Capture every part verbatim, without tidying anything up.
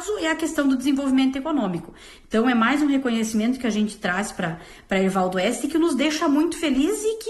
caso é a questão do desenvolvimento econômico. Então é mais um reconhecimento que a gente traz para para Erval do Oeste, que nos deixa muito felizes e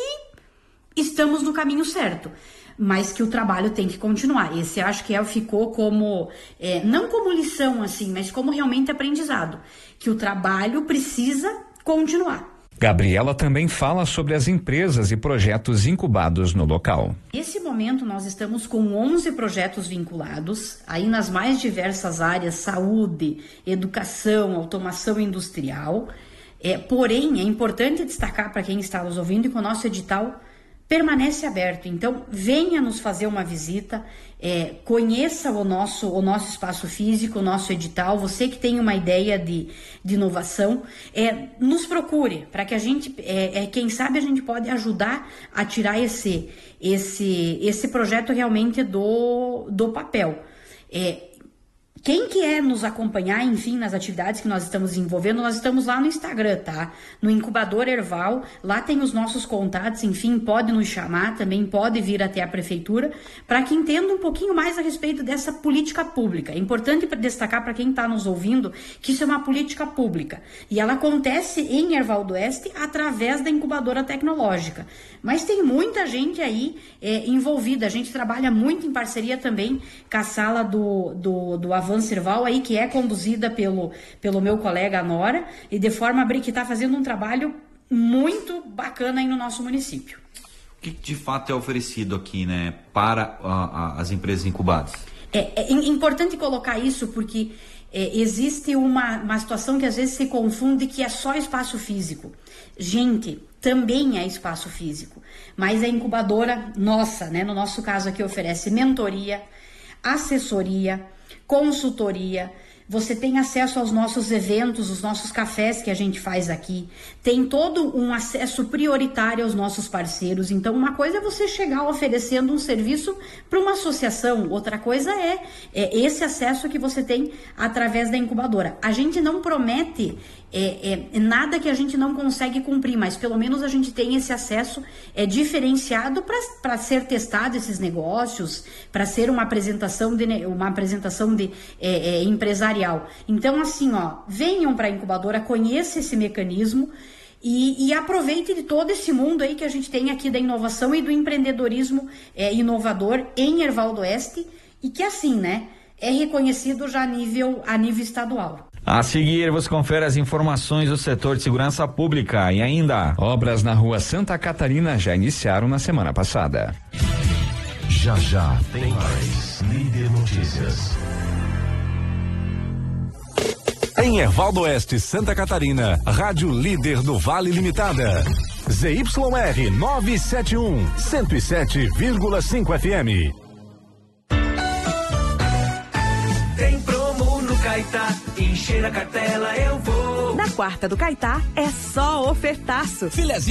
que estamos no caminho certo, mas que o trabalho tem que continuar. Esse acho que é, ficou como, é, não como lição assim, mas como realmente aprendizado, que o trabalho precisa continuar. Gabriela também fala sobre as empresas e projetos incubados no local. Nesse momento nós estamos com onze projetos vinculados, aí nas mais diversas áreas, saúde, educação, automação industrial. É, porém, é importante destacar para quem está nos ouvindo que o nosso edital permanece aberto. Então, venha nos fazer uma visita, é, conheça o nosso, o nosso espaço físico, o nosso edital. Você que tem uma ideia de, de inovação, é, nos procure, para que a gente, é, é, quem sabe a gente pode ajudar a tirar esse, esse, esse projeto realmente do, do papel. É, Quem quer nos acompanhar, enfim, nas atividades que nós estamos desenvolvendo, nós estamos lá no Instagram, tá? No Incubador Erval, lá tem os nossos contatos, enfim, pode nos chamar, também pode vir até a prefeitura, para que entenda um pouquinho mais a respeito dessa política pública. É importante destacar para quem está nos ouvindo que isso é uma política pública, e ela acontece em Erval do Oeste através da incubadora tecnológica. Mas tem muita gente aí é, envolvida, a gente trabalha muito em parceria também com a sala do, do, do Avanço Erval, aí, que é conduzida pelo, pelo meu colega Nora, e de forma a que está fazendo um trabalho muito bacana aí no nosso município. O que de fato é oferecido aqui, né, para a, a, as empresas incubadas? É, é importante colocar isso porque é, existe uma, uma situação que às vezes se confunde, que é só espaço físico. Gente, também é espaço físico, mas a incubadora nossa, né, no nosso caso aqui, oferece mentoria, assessoria, consultoria. Você tem acesso aos nossos eventos, os nossos cafés que a gente faz aqui. Tem todo um acesso prioritário aos nossos parceiros. Então, uma coisa é você chegar oferecendo um serviço para uma associação. Outra coisa é, é esse acesso que você tem através da incubadora. A gente não promete é, é, nada que a gente não consegue cumprir, mas pelo menos a gente tem esse acesso é, diferenciado para ser testado esses negócios, para ser uma apresentação de, uma apresentação de é, é, empresarial. Então, assim, ó, venham para a incubadora, conheça esse mecanismo e, e aproveite de todo esse mundo aí que a gente tem aqui da inovação e do empreendedorismo é, inovador em Erval do Oeste, e que, assim, né, é reconhecido já a nível, a nível estadual. A seguir, você confere as informações do setor de segurança pública e ainda obras na rua Santa Catarina já iniciaram na semana passada. Já já tem mais Líder Notícias. Em Erval do Oeste, Santa Catarina, Rádio Líder do Vale Limitada. Z Y R novecentos e setenta e um, cento e sete vírgula cinco F M. Tem promo no Caetá, encher a cartela eu vou. Na quarta do Caetá é só ofertaço. Filezinho